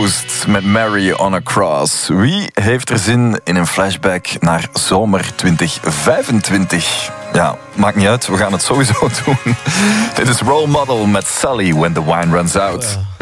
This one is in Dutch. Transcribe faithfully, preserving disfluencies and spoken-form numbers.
Ghost met Mary on a Cross. Wie heeft er zin in een flashback naar zomer twintig vijfentwintig? Ja, maakt niet uit, we gaan het sowieso doen. Dit is Role Model met Sally When the Wine Runs Out. Ja.